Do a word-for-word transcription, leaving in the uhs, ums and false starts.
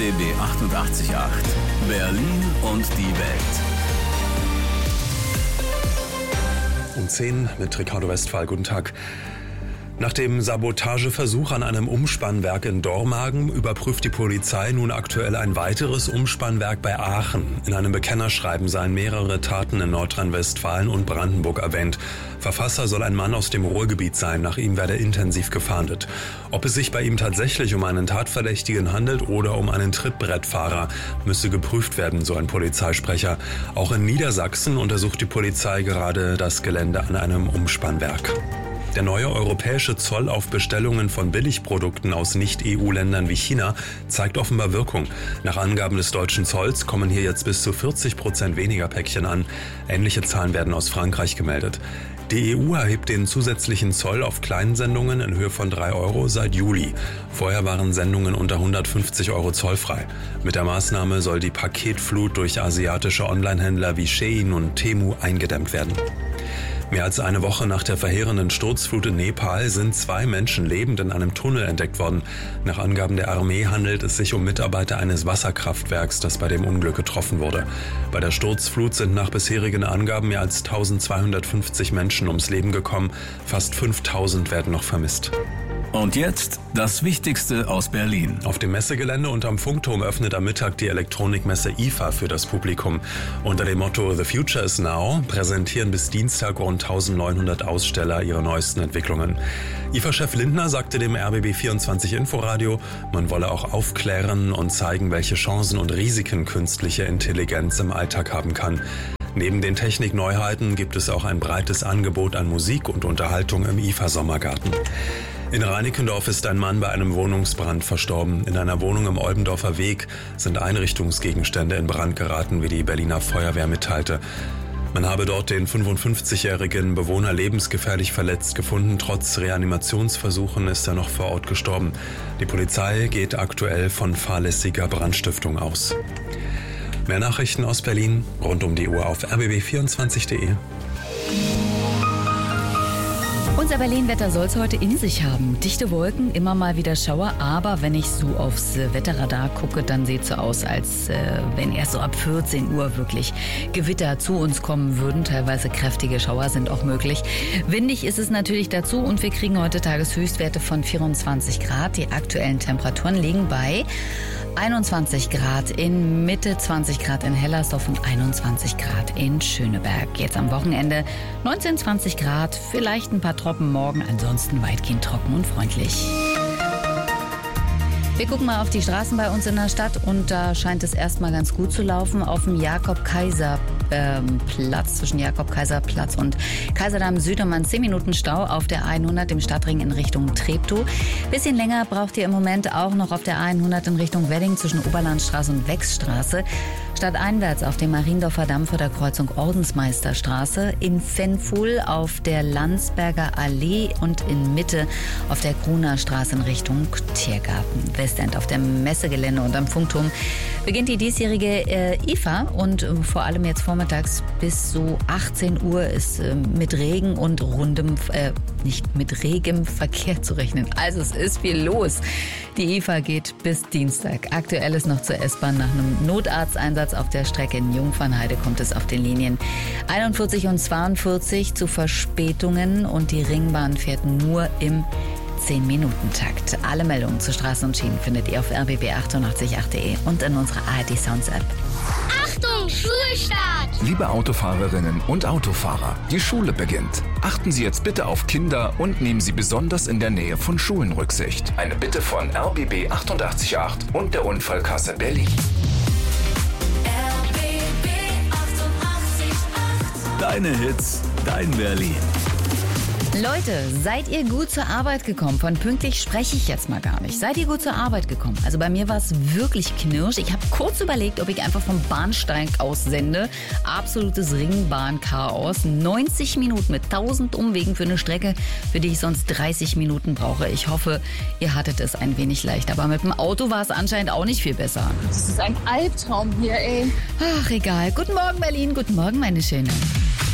B B achtundachtzig Komma acht. Berlin und die Welt. Um zehn mit Ricardo Westphal. Guten Tag. Nach dem Sabotageversuch an einem Umspannwerk in Dormagen überprüft die Polizei nun aktuell ein weiteres Umspannwerk bei Aachen. In einem Bekennerschreiben seien mehrere Taten in Nordrhein-Westfalen und Brandenburg erwähnt. Verfasser soll ein Mann aus dem Ruhrgebiet sein. Nach ihm werde intensiv gefahndet. Ob es sich bei ihm tatsächlich um einen Tatverdächtigen handelt oder um einen Trittbrettfahrer, müsse geprüft werden, so ein Polizeisprecher. Auch in Niedersachsen untersucht die Polizei gerade das Gelände an einem Umspannwerk. Der neue europäische Zoll auf Bestellungen von Billigprodukten aus Nicht-E U-Ländern wie China zeigt offenbar Wirkung. Nach Angaben des deutschen Zolls kommen hier jetzt bis zu vierzig Prozent weniger Päckchen an. Ähnliche Zahlen werden aus Frankreich gemeldet. Die E U erhebt den zusätzlichen Zoll auf Kleinsendungen in Höhe von drei Euro seit Juli. Vorher waren Sendungen unter hundertfünfzig Euro zollfrei. Mit der Maßnahme soll die Paketflut durch asiatische Onlinehändler wie Shein und Temu eingedämmt werden. Mehr als eine Woche nach der verheerenden Sturzflut in Nepal sind zwei Menschen lebend in einem Tunnel entdeckt worden. Nach Angaben der Armee handelt es sich um Mitarbeiter eines Wasserkraftwerks, das bei dem Unglück getroffen wurde. Bei der Sturzflut sind nach bisherigen Angaben mehr als eintausendzweihundertfünfzig Menschen ums Leben gekommen. Fast fünftausend werden noch vermisst. Und jetzt das Wichtigste aus Berlin. Auf dem Messegelände und am Funkturm öffnet am Mittag die Elektronikmesse I F A für das Publikum. Unter dem Motto The Future is Now präsentieren bis Dienstag rund neunzehnhundert Aussteller ihre neuesten Entwicklungen. I F A-Chef Lindner sagte dem R B B vierundzwanzig Inforadio, man wolle auch aufklären und zeigen, welche Chancen und Risiken künstliche Intelligenz im Alltag haben kann. Neben den Technikneuheiten gibt es auch ein breites Angebot an Musik und Unterhaltung im I F A-Sommergarten. In Reinickendorf ist ein Mann bei einem Wohnungsbrand verstorben. In einer Wohnung im Olbendorfer Weg sind Einrichtungsgegenstände in Brand geraten, wie die Berliner Feuerwehr mitteilte. Man habe dort den fünfundfünfzigjährigen Bewohner lebensgefährlich verletzt gefunden. Trotz Reanimationsversuchen ist er noch vor Ort gestorben. Die Polizei geht aktuell von fahrlässiger Brandstiftung aus. Mehr Nachrichten aus Berlin rund um die Uhr auf r b b vierundzwanzig punkt d e. Unser Berlin-Wetter soll es heute in sich haben. Dichte Wolken, immer mal wieder Schauer, aber wenn ich so aufs Wetterradar gucke, dann sieht es so aus, als äh, wenn erst so ab vierzehn Uhr wirklich Gewitter zu uns kommen würden. Teilweise kräftige Schauer sind auch möglich. Windig ist es natürlich dazu und wir kriegen heute Tageshöchstwerte von vierundzwanzig Grad. Die aktuellen Temperaturen liegen bei einundzwanzig Grad in Mitte, zwanzig Grad in Hellersdorf und einundzwanzig Grad in Schöneberg. Jetzt am Wochenende neunzehn, zwanzig Grad, vielleicht ein paar Tropfen morgen, ansonsten weitgehend trocken und freundlich. Wir gucken mal auf die Straßen bei uns in der Stadt und da scheint es erstmal ganz gut zu laufen. Auf dem Jakob-Kaiser ähm, Platz, zwischen Jakob-Kaiser-Platz und Kaiserdamm Südermann zehn Minuten Stau auf der hundert im Stadtring in Richtung Treptow. Bisschen länger braucht ihr im Moment auch noch auf der hundert in Richtung Wedding zwischen Oberlandstraße und Wechsstraße. Stadteinwärts auf dem Mariendorfer Damm vor der Kreuzung Ordensmeisterstraße, in Fenfuhl auf der Landsberger Allee und in Mitte auf der Gruner Straße in Richtung Tiergarten. Westend auf dem Messegelände und am Funkturm beginnt die diesjährige äh, I F A und äh, vor allem jetzt vormittags bis so achtzehn Uhr ist äh, mit Regen und rundem, äh, nicht mit regem Verkehr zu rechnen. Also es ist viel los. Die I F A geht bis Dienstag. Aktuell ist noch zur S-Bahn nach einem Notarzteinsatz auf der Strecke in Jungfernheide kommt es auf den Linien einundvierzig und zweiundvierzig zu Verspätungen und die Ringbahn fährt nur im zehn Minuten Takt. Alle Meldungen zu Straßen und Schienen findet ihr auf r b b achtundachtzig Punkt acht punkt d e und in unserer A R D Sounds App. Achtung, Schulstart! Liebe Autofahrerinnen und Autofahrer, die Schule beginnt. Achten Sie jetzt bitte auf Kinder und nehmen Sie besonders in der Nähe von Schulen Rücksicht. Eine Bitte von R B B achtundachtzig Komma acht und der Unfallkasse Berlin. Deine Hits, dein Berlin. Leute, seid ihr gut zur Arbeit gekommen? Von pünktlich spreche ich jetzt mal gar nicht. Seid ihr gut zur Arbeit gekommen? Also bei mir war es wirklich knirsch. Ich habe kurz überlegt, ob ich einfach vom Bahnsteig aus sende. Absolutes Ringbahnchaos. neunzig Minuten mit tausend Umwegen für eine Strecke, für die ich sonst dreißig Minuten brauche. Ich hoffe, ihr hattet es ein wenig leicht. Aber mit dem Auto war es anscheinend auch nicht viel besser. Das ist ein Albtraum hier, ey. Ach, egal. Guten Morgen, Berlin. Guten Morgen, meine Schöne.